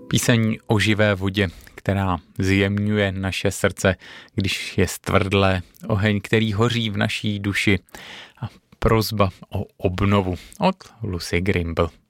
Píseň o živé vodě, která zjemňuje naše srdce, když je stvrdlé, oheň, který hoří v naší duši, a prosba o obnovu od Lucy Grimble.